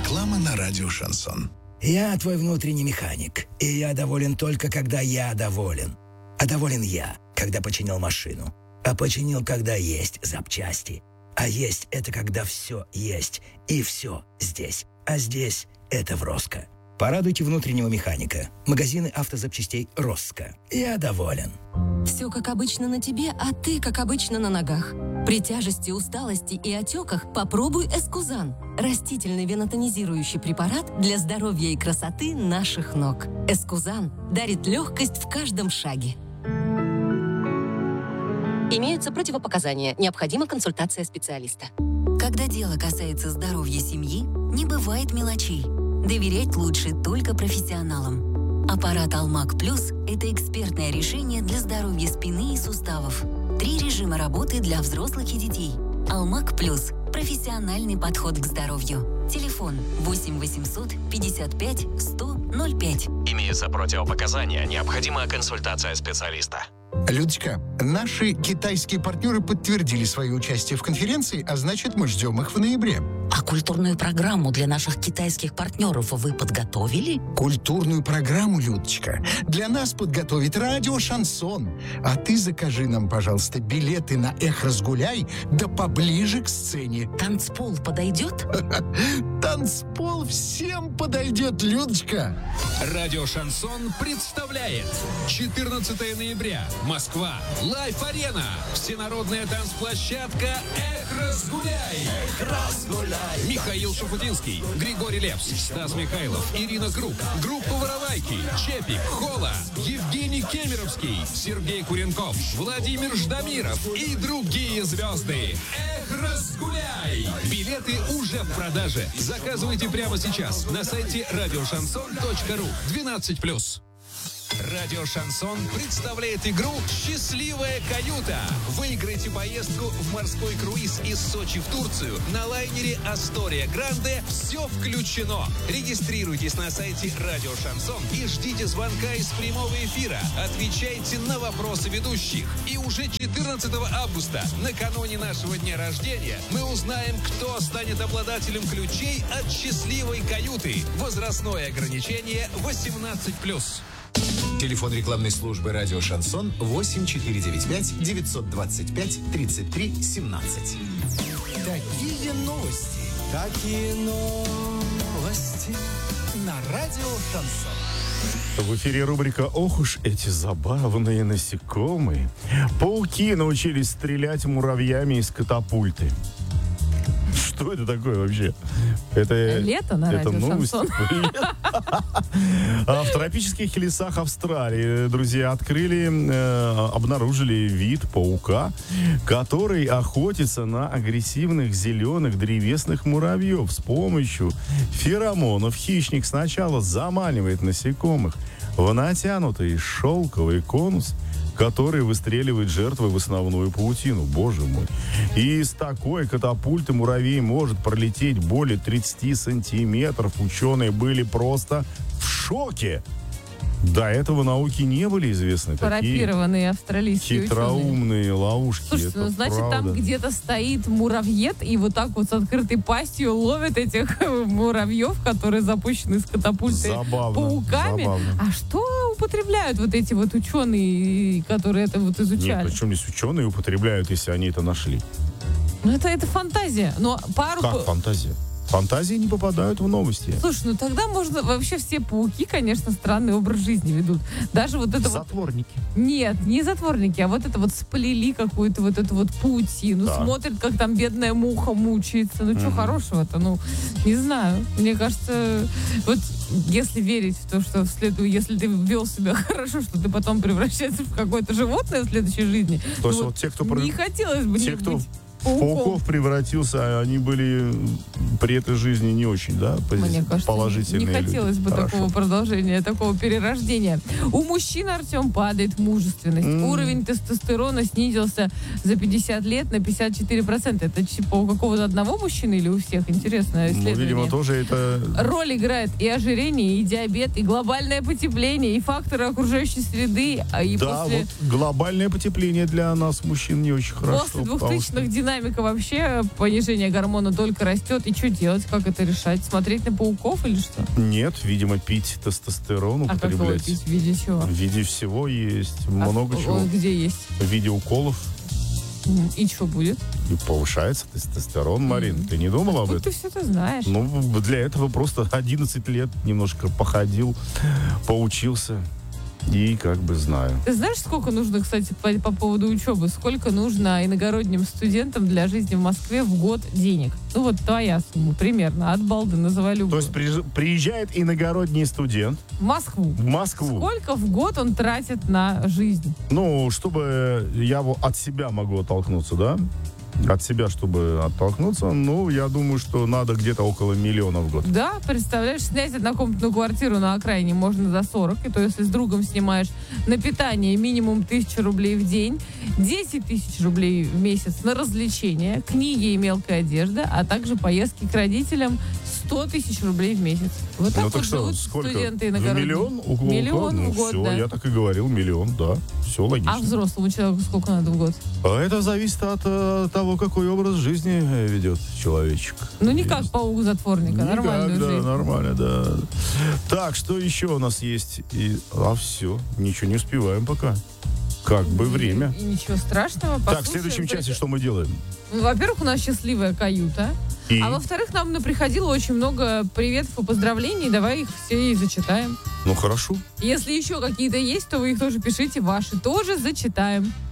Реклама на радио «Шансон». Я твой внутренний механик, и я доволен только, когда я доволен. А доволен я, когда починил машину. А починил, когда есть запчасти. А есть — это когда все есть, и все здесь. А здесь — это в Роско. Порадуйте внутреннего механика. Магазины автозапчастей «Роско». Я доволен. Все как обычно на тебе, а ты как обычно на ногах. При тяжести, усталости и отеках попробуй Эскузан. Растительный венотонизирующий препарат для здоровья и красоты наших ног. Эскузан дарит легкость в каждом шаге. Имеются противопоказания. Необходима консультация специалиста. Когда дело касается здоровья семьи, не бывает мелочей. Доверять лучше только профессионалам. Аппарат «Алмак Плюс» — это экспертное решение для здоровья спины и суставов. 3 режима работы для взрослых и детей. «Алмак Плюс» — профессиональный подход к здоровью. Телефон 8 800 55 100 05. Имеются противопоказания. Необходима консультация специалиста. Людочка, наши китайские партнеры подтвердили свое участие в конференции, а значит, мы ждем их в ноябре. А культурную программу для наших китайских партнеров вы подготовили? Культурную программу, Людочка, для нас подготовит радио «Шансон». А ты закажи нам, пожалуйста, билеты на «Эх, разгуляй», да поближе к сцене. Танцпол подойдет? Танцпол всем подойдет, Людочка. Радио «Шансон» представляет 14 ноября. Москва. Лайф-арена. Всенародная танцплощадка «Эх, разгуляй». Эх, разгуляй. Михаил Шуфутинский, Григорий Лепс, Стас Михайлов, Ирина Круг, группа «Воровайки», Чепик, Хола, Евгений Кемеровский, Сергей Куренков, Владимир Ждамиров и другие звезды. Эх, разгуляй! Билеты уже в продаже. Заказывайте прямо сейчас на сайте радиошансон.ру. 12+. Радио «Шансон» представляет игру «Счастливая каюта». Выиграйте поездку в морской круиз из Сочи в Турцию на лайнере «Астория Гранде». Все включено. Регистрируйтесь на сайте «Радио Шансон» и ждите звонка из прямого эфира. Отвечайте на вопросы ведущих. И уже 14 августа, накануне нашего дня рождения, мы узнаем, кто станет обладателем ключей от «Счастливой каюты». Возрастное ограничение 18+. Телефон рекламной службы «Радио Шансон» 8495 925 33 17. Такие новости на Радио Шансон. В эфире рубрика «Ох уж эти забавные насекомые». Пауки научились стрелять муравьями из катапульты. Что это такое вообще? Это лето на радио «Шансон». В тропических лесах Австралии, друзья, обнаружили вид паука, который охотится на агрессивных зеленых древесных муравьев. С помощью феромонов хищник сначала заманивает насекомых в натянутый шелковый конус, который выстреливает жертвы в основную паутину. Боже мой. И из такой катапульты муравей может пролететь более 30 сантиметров. Ученые были просто в шоке. До этого науки не были известны парапированные австралийские хитроумные ученые. Ловушки. Слушайте, ну, значит, правда. Там где-то стоит муравьед, и вот так вот с открытой пастью ловит этих муравьев, которые запущены с катапульты пауками. Забавно. А что употребляют вот эти вот ученые, которые это вот изучали? Нет, причем здесь ученые употребляют, если они это нашли. Ну, это фантазия. Но Как фантазия? Фантазии не попадают в новости. Слушай, ну тогда можно... Вообще все пауки, конечно, странный образ жизни ведут. Даже вот это затворники. Нет, не затворники, а вот это вот сплели какую-то вот эту вот паутину. Да. Смотрят, как там бедная муха мучается. Ну, что хорошего-то? Ну, не знаю. Мне кажется, вот если верить в то, что если ты вел себя хорошо, что ты потом превращаешься в какое-то животное в следующей жизни. То есть вот те, кто... Не хотелось бы быть... Пауков превратился, они были при этой жизни не очень, да, мне кажется, положительные не хотелось люди. бы такого продолжения, такого перерождения. У мужчин, Артем, падает мужественность. Уровень тестостерона снизился за 50 лет на 54%. Это типа у какого-то одного мужчины или у всех? Интересное исследование. Ну, видимо, тоже это... Роль играет и ожирение, и диабет, и глобальное потепление, и факторы окружающей среды. И да, вот глобальное потепление для нас, мужчин, не очень хорошо. После 2000-х динамика вообще понижения гормона только растет. И что делать? Как это решать? Смотреть на пауков или что? Нет, видимо, пить тестостерон, А как его употреблять. пить? В виде чего? В виде всего есть. Много чего. Где есть? В виде уколов. И что будет? И повышается тестостерон, Марин. Ты не думала об Тут этом? ты все это знаешь. Ну, для этого просто 11 лет немножко походил, поучился. И как бы знаю. Ты знаешь, сколько нужно, кстати, по поводу учебы, сколько нужно иногородним студентам для жизни в Москве в год денег? Ну вот твоя сумма примерно, от балды называй любую. То есть приезжает иногородний студент В Москву. в Москву. Сколько в год он тратит на жизнь? Ну, чтобы я от себя могу оттолкнуться, да? От себя, чтобы оттолкнуться, ну, я думаю, что надо где-то около 1 миллиона в год. Да, представляешь, снять однокомнатную квартиру на окраине можно за 40, и то если с другом снимаешь на питание минимум 1000 рублей в день, 10 тысяч рублей в месяц на развлечения, книги и мелкая одежда, а также поездки к родителям 100 тысяч рублей в месяц. Вот так Ну, так вот что, живут сколько? студенты В иногородние. миллион? Миллион Ну, в год, все, да. я так и говорил, 1 миллион, да. Все логично. А взрослому человеку сколько надо в год? А это зависит от того, какой образ жизни ведет человечек. Ну, не как паук-затворника, Никак, нормальную да, жизнь. нормально, да. Так, что еще у нас есть? Все, ничего не успеваем пока. Как бы время. И ничего страшного. Так, в Послушаем следующем только- часе что мы делаем? Ну, во-первых, у нас счастливая каюта. И? А во-вторых, нам приходило очень много приветов и поздравлений. Давай их все и зачитаем. Ну, хорошо. Если еще какие-то есть, то вы их тоже пишите. Ваши тоже зачитаем.